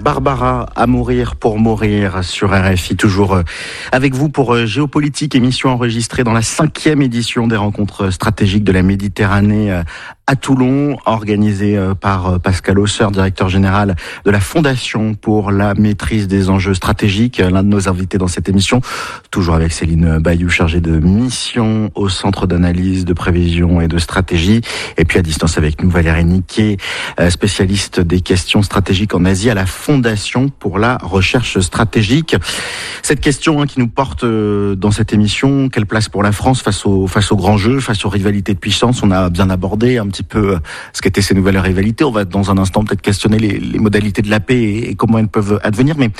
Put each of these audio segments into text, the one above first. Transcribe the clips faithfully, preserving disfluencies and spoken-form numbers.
Barbara, à mourir pour mourir sur R F I, toujours avec vous pour Géopolitique, émission enregistrée dans la cinquième édition des rencontres stratégiques de la Méditerranée à Toulon, organisée par Pascal Hausser, directeur général de la Fondation pour la maîtrise des enjeux stratégiques, l'un de nos invités dans cette émission, toujours avec Céline Bayou, chargée de mission au Centre d'analyse, de prévision et de stratégie, et puis à distance avec nous Valérie Niquet, spécialiste des questions stratégiques en Asie à la Fondation pour la recherche stratégique. Cette question hein, qui nous porte euh, dans cette émission, quelle place pour la France face aux face aux grands jeux, face aux rivalités de puissance? On a bien abordé un petit peu euh, ce qu'étaient ces nouvelles rivalités. On va dans un instant peut-être questionner les, les modalités de la paix et, et comment elles peuvent advenir. Mais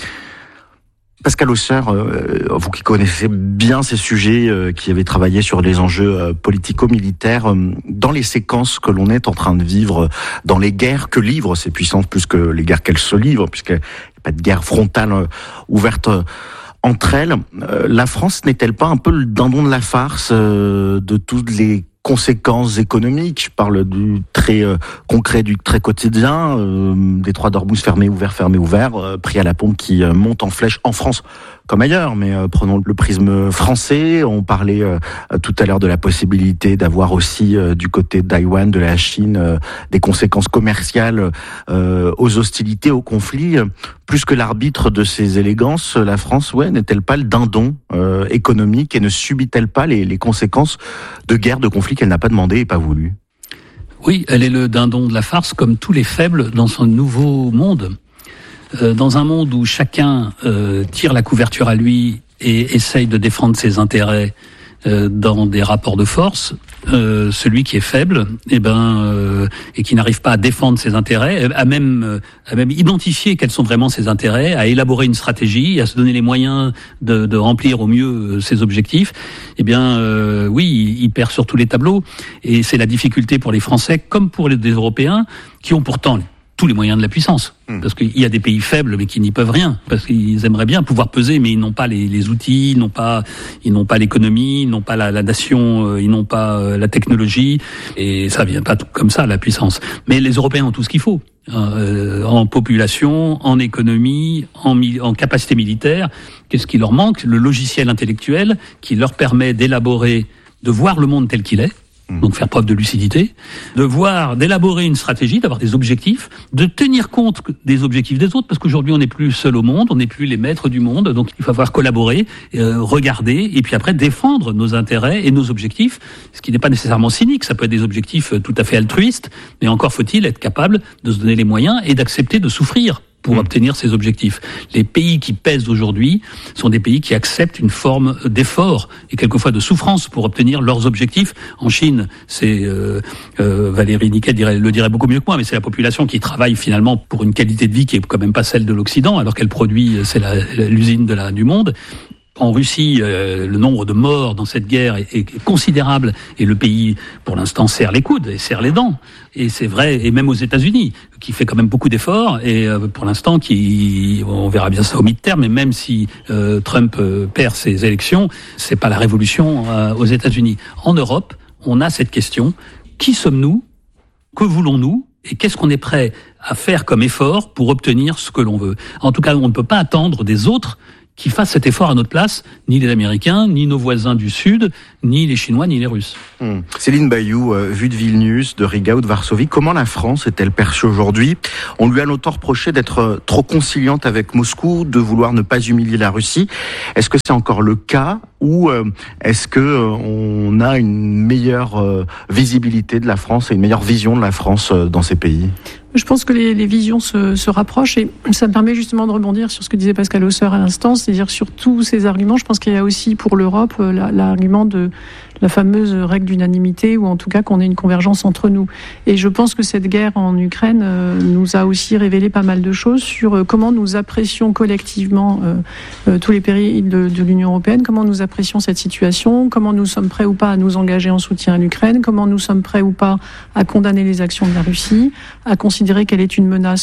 Pascal Hausser, euh, vous qui connaissez bien ces sujets, euh, qui avez travaillé sur les enjeux euh, politico-militaires, euh, dans les séquences que l'on est en train de vivre, dans les guerres que livrent ces puissances, plus que les guerres qu'elles se livrent, puisqu'il n'y a pas de guerre frontale euh, ouverte euh, entre elles, euh, la France n'est-elle pas un peu le dindon de la farce euh, de toutes les conséquences économiques? Je parle du très euh, concret, du très quotidien, euh, des trois d'Ormuz fermés, ouverts, fermés, ouverts, euh, prix à la pompe qui euh, monte en flèche en France comme ailleurs, mais euh, prenons le prisme français. On parlait euh, tout à l'heure de la possibilité d'avoir aussi euh, du côté de Taïwan, de la Chine, euh, des conséquences commerciales euh, aux hostilités, aux conflits. Plus que l'arbitre de ces élégances, la France, ouais, n'est-elle pas le dindon euh, économique et ne subit-elle pas les, les conséquences de guerres, de conflits qu'elle n'a pas demandé et pas voulu? Oui, elle est le dindon de la farce, comme tous les faibles dans son nouveau monde. Euh, dans un monde où chacun euh, tire la couverture à lui et essaye de défendre ses intérêts euh, dans des rapports de force, euh, celui qui est faible, eh ben, euh, et qui n'arrive pas à défendre ses intérêts, à même, euh, à même identifier quels sont vraiment ses intérêts, à élaborer une stratégie, à se donner les moyens de, de remplir au mieux ses objectifs, eh bien, euh, oui, il, il perd sur tous les tableaux. Et c'est la difficulté pour les Français, comme pour les des Européens, qui ont pourtant tous les moyens de la puissance. Parce qu'il y a des pays faibles, mais qui n'y peuvent rien. Parce qu'ils aimeraient bien pouvoir peser, mais ils n'ont pas les, les outils, ils n'ont pas, ils n'ont pas l'économie, ils n'ont pas la, la nation, euh, ils n'ont pas euh, la technologie. Et ça vient pas tout comme ça, la puissance. Mais les Européens ont tout ce qu'il faut. Euh, en population, en économie, en, en capacité militaire. Qu'est-ce qui leur manque? Le logiciel intellectuel qui leur permet d'élaborer, de voir le monde tel qu'il est. Donc faire preuve de lucidité, de voir, d'élaborer une stratégie, d'avoir des objectifs, de tenir compte des objectifs des autres, parce qu'aujourd'hui on n'est plus seul au monde, on n'est plus les maîtres du monde, donc il va falloir collaborer, euh, regarder, et puis après défendre nos intérêts et nos objectifs, ce qui n'est pas nécessairement cynique, ça peut être des objectifs tout à fait altruistes, mais encore faut-il être capable de se donner les moyens et d'accepter de souffrir pour mmh. obtenir ces objectifs. Les pays qui pèsent aujourd'hui sont des pays qui acceptent une forme d'effort et quelquefois de souffrance pour obtenir leurs objectifs. En Chine, c'est euh, euh, Valérie Niquet dirait, le dirait beaucoup mieux que moi, mais c'est la population qui travaille finalement pour une qualité de vie qui est quand même pas celle de l'Occident, alors qu'elle produit, c'est la, l'usine de la, du monde. En Russie, euh, le nombre de morts dans cette guerre est, est considérable et le pays, pour l'instant, serre les coudes et serre les dents. Et c'est vrai, et même aux États-Unis, qui fait quand même beaucoup d'efforts et euh, pour l'instant, qui, on verra bien ça au mi-terme, mais même si euh, Trump euh, perd ses élections, c'est pas la révolution euh, aux États-Unis. En Europe, on a cette question, qui sommes-nous? Que voulons-nous? Et qu'est-ce qu'on est prêt à faire comme effort pour obtenir ce que l'on veut? En tout cas, on ne peut pas attendre des autres qui fassent cet effort à notre place, ni les Américains, ni nos voisins du Sud, ni les Chinois, ni les Russes. Hum. Céline Bayou, euh, vue de Vilnius, de Riga ou de Varsovie, comment la France est-elle perçue aujourd'hui? On lui a longtemps reproché d'être euh, trop conciliante avec Moscou, de vouloir ne pas humilier la Russie. Est-ce que c'est encore le cas ou euh, est-ce que euh, on a une meilleure euh, visibilité de la France et une meilleure vision de la France euh, dans ces pays? Je pense que les, les visions se, se rapprochent et ça me permet justement de rebondir sur ce que disait Pascal Hausser à l'instant, c'est-à-dire sur tous ces arguments. Je pense qu'il y a aussi pour l'Europe la, l'argument de la fameuse règle d'unanimité, ou en tout cas qu'on ait une convergence entre nous. Et je pense que cette guerre en Ukraine euh, nous a aussi révélé pas mal de choses sur euh, comment nous apprécions collectivement euh, euh, tous les pays de, de l'Union européenne, comment nous apprécions cette situation, comment nous sommes prêts ou pas à nous engager en soutien à l'Ukraine, comment nous sommes prêts ou pas à condamner les actions de la Russie, à considérer qu'elle est une menace pour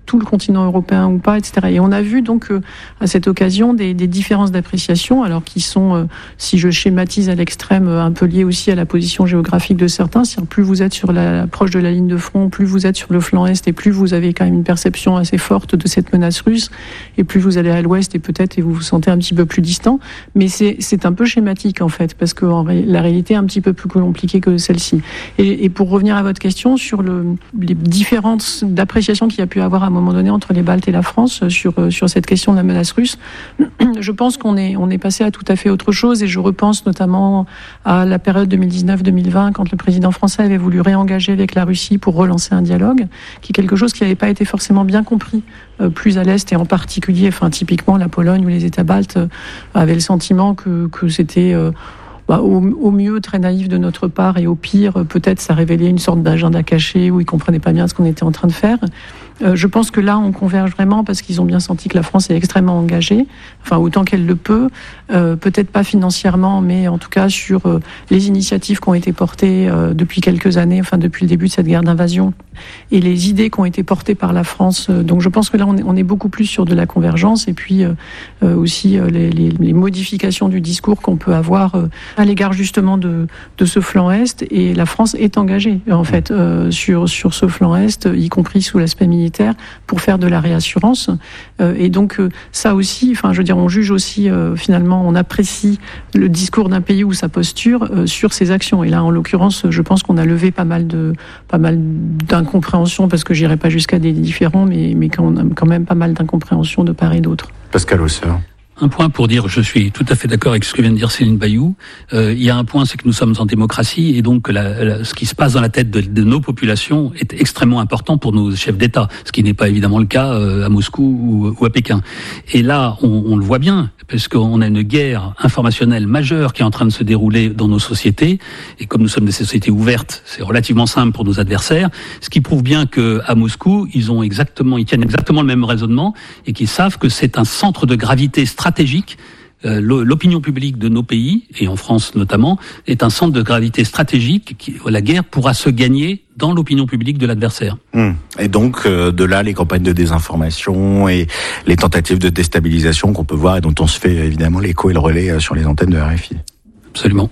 tout le continent européen ou pas, et cetera. Et on a vu donc euh, à cette occasion des, des différences d'appréciation, alors qui sont, euh, si je schématise à l'extrême, un peu liées aussi à la position géographique de certains. C'est-à-dire plus vous êtes sur la proche de la ligne de front, plus vous êtes sur le flanc est, et plus vous avez quand même une perception assez forte de cette menace russe, et plus vous allez à l'ouest, et peut-être et vous vous sentez un petit peu plus distant. Mais c'est, c'est un peu schématique en fait, parce que en ré, la réalité est un petit peu plus compliquée que celle-ci. Et, et pour revenir à votre question sur le, les différences d'appréciation qu'il y a pu avoir à un moment donné entre les Baltes et la France sur sur cette question de la menace russe, je pense qu'on est on est passé à tout à fait autre chose, et je repense notamment à la période deux mille dix-neuf deux mille vingt, quand le président français avait voulu réengager avec la Russie pour relancer un dialogue, qui est quelque chose qui n'avait pas été forcément bien compris euh, plus à l'est, et en particulier, enfin typiquement la Pologne ou les États baltes euh, avaient le sentiment que que c'était euh, Bah, au, au mieux très naïf de notre part, et au pire peut-être ça révélait une sorte d'agenda caché où ils comprenaient pas bien ce qu'on était en train de faire. Euh, je pense que là on converge vraiment parce qu'ils ont bien senti que la France est extrêmement engagée, enfin autant qu'elle le peut, euh, peut-être pas financièrement, mais en tout cas sur euh, les initiatives qui ont été portées euh, depuis quelques années, enfin depuis le début de cette guerre d'invasion, et les idées qui ont été portées par la France. Donc je pense que là on est, on est beaucoup plus sur de la convergence, et puis euh, euh, aussi euh, les, les, les modifications du discours qu'on peut avoir euh, à l'égard justement de, de ce flanc Est. Et la France est engagée en fait euh, sur, sur ce flanc Est, y compris sous l'aspect militaire, pour faire de la réassurance. Euh, et donc euh, ça aussi, enfin je veux dire, on juge aussi euh, finalement, on apprécie le discours d'un pays ou sa posture euh, sur ses actions. Et là en l'occurrence, je pense qu'on a levé pas mal de pas mal d'incompréhension, parce que j'irai pas jusqu'à des différends, mais mais qu'on a quand même pas mal d'incompréhension de part et d'autre. Pascal Hausseur. Un point pour dire, je suis tout à fait d'accord avec ce que vient de dire Céline Bayou. Euh, il y a un point, c'est que nous sommes en démocratie, et donc la, la, ce qui se passe dans la tête de, de nos populations est extrêmement important pour nos chefs d'État, ce qui n'est pas évidemment le cas euh, à Moscou ou, ou à Pékin. Et là, on, on le voit bien, parce qu'on a une guerre informationnelle majeure qui est en train de se dérouler dans nos sociétés, et comme nous sommes des sociétés ouvertes, c'est relativement simple pour nos adversaires, ce qui prouve bien que à Moscou, ils ont exactement, ils tiennent exactement le même raisonnement, et qu'ils savent que c'est un centre de gravité stratégique stratégique. Euh, l'opinion publique de nos pays, et en France notamment, est un centre de gravité stratégique. Qui, la guerre pourra se gagner dans l'opinion publique de l'adversaire. Mmh. Et donc, euh, de là, les campagnes de désinformation et les tentatives de déstabilisation qu'on peut voir, et dont on se fait évidemment l'écho et le relais sur les antennes de R F I. Absolument.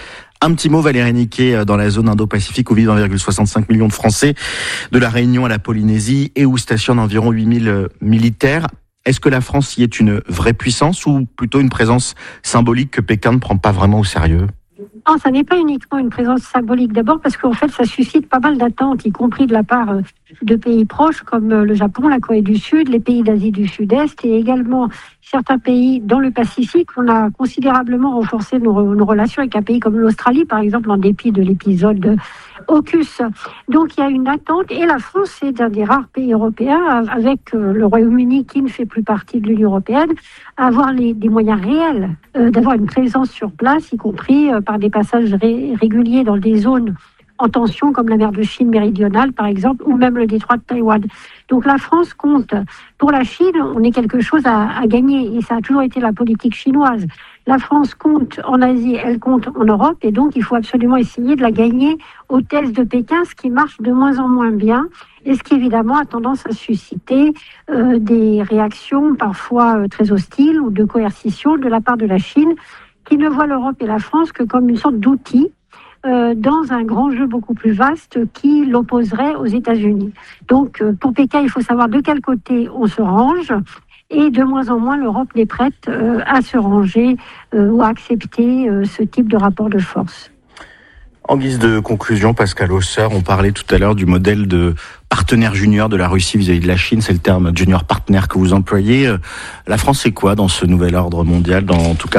Un petit mot, Valérie Niquet, dans la zone Indo-Pacifique où vivent un virgule soixante-cinq millions de Français, de la Réunion à la Polynésie, et où stationnent environ huit mille militaires. Est-ce que la France y est une vraie puissance, ou plutôt une présence symbolique que Pékin ne prend pas vraiment au sérieux ? Non, ça n'est pas uniquement une présence symbolique. D'abord parce qu'en fait, ça suscite pas mal d'attentes, y compris de la part de pays proches comme le Japon, la Corée du Sud, les pays d'Asie du Sud-Est, et également certains pays dans le Pacifique. On a considérablement renforcé nos, nos relations avec un pays comme l'Australie, par exemple, en dépit de l'épisode AUKUS. Donc il y a une attente, et la France est un des rares pays européens, avec le Royaume-Uni qui ne fait plus partie de l'Union européenne, à avoir les, des moyens réels euh, d'avoir une présence sur place, y compris euh, par des passages ré, réguliers dans des zones en tension, comme la mer de Chine méridionale, par exemple, ou même le détroit de Taïwan. Donc la France compte. Pour la Chine, on est quelque chose à, à gagner, et ça a toujours été la politique chinoise. La France compte en Asie, elle compte en Europe, et donc il faut absolument essayer de la gagner au test de Pékin, ce qui marche de moins en moins bien, et ce qui évidemment a tendance à susciter euh, des réactions parfois euh, très hostiles ou de coercition de la part de la Chine, qui ne voit l'Europe et la France que comme une sorte d'outil Euh, dans un grand jeu beaucoup plus vaste qui l'opposerait aux États-Unis. Donc, euh, pour Pékin, il faut savoir de quel côté on se range, et de moins en moins l'Europe n'est prête euh, à se ranger euh, ou à accepter euh, ce type de rapport de force. En guise de conclusion, Pascal Hausseur, on parlait tout à l'heure du modèle de partenaire junior de la Russie vis-à-vis de la Chine, c'est le terme junior partner que vous employez. La France, c'est quoi dans ce nouvel ordre mondial, dans, en tout cas